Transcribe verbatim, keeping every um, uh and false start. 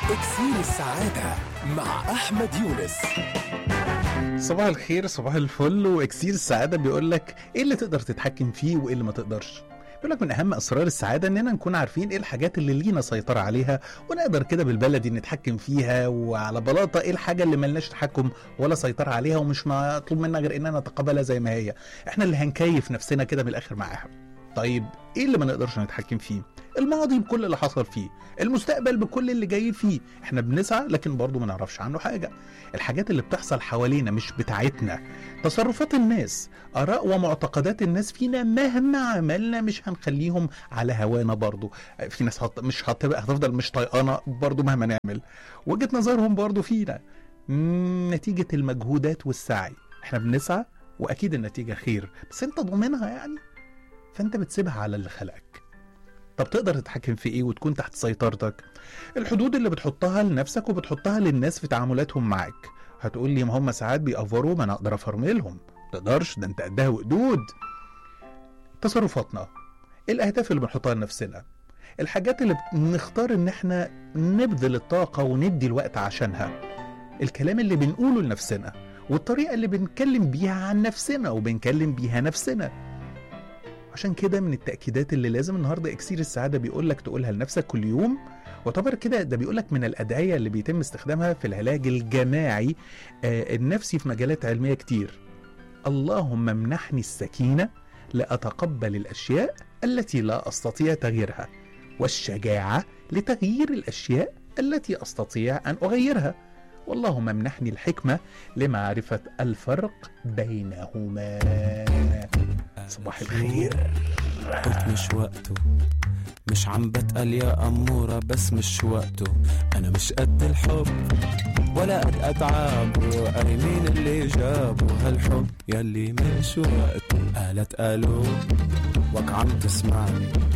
إكسير السعادة مع أحمد يونس. صباح الخير، صباح الفل. واكسير السعادة بيقول لك ايه اللي تقدر تتحكم فيه وايه اللي ما تقدرش. بيقول لك من اهم اسرار السعادة اننا نكون عارفين ايه الحاجات اللي لينا سيطرة عليها ونقدر كده بالبلدي نتحكم فيها، وعلى بلاطة ايه الحاجة اللي ملناش تحكم ولا سيطرة عليها ومش مطلوب منا غير اننا نتقبلها زي ما هي. احنا اللي هنكيف نفسنا كده من الاخر معاها. طيب ايه اللي ما نقدرش نتحكم فيه؟ الماضي بكل اللي حصل فيه، المستقبل بكل اللي جاي فيه، احنا بنسعى لكن برضو ما نعرفش عنه حاجة. الحاجات اللي بتحصل حوالينا مش بتاعتنا، تصرفات الناس، آراء ومعتقدات الناس فينا مهما عملنا مش هنخليهم على هوانا. برضو في ناس هت... مش هتبقى هتفضل مش طايقانا برضو مهما نعمل، وجهة نظرهم برضو فينا. مم... نتيجة المجهودات والسعي احنا بنسعى واكيد النتيجة خير، بس انت ضامنها يعني؟ فانت بتسيبها على اللي خلقك. طب تقدر تتحكم في ايه وتكون تحت سيطرتك؟ الحدود اللي بتحطها لنفسك وبتحطها للناس في تعاملاتهم معاك. هتقول لي ما هم ساعات بيأفروا، ما انا اقدر افرملهم. تقدرش، ده انت قدها وقدود. تصرفاتنا، الاهداف اللي بنحطها لنفسنا، الحاجات اللي بنختار ان احنا نبذل الطاقة وندي الوقت عشانها، الكلام اللي بنقوله لنفسنا، والطريقة اللي بنكلم بيها عن نفسنا وبنكلم بيها نفسنا. عشان كده من التأكيدات اللي لازم النهاردة إكسير السعادة بيقولك تقولها لنفسك كل يوم، وطبعا كده ده بيقولك من الأدعية اللي بيتم استخدامها في العلاج الجماعي آه النفسي في مجالات علمية كتير. اللهم امنحني السكينة لأتقبل الأشياء التي لا أستطيع تغييرها، والشجاعة لتغيير الأشياء التي أستطيع أن أغيرها، واللهم امنحني الحكمة لمعرفة الفرق بينهما. صباح الخير. قلت مش وقته، مش عم بتقل يا أمورة، بس مش وقته. أنا مش قد الحب ولا قد أتعابه، أنا مين اللي جابه هالحب يلي مش وقته. قالت قالوا وك عم تسمعني،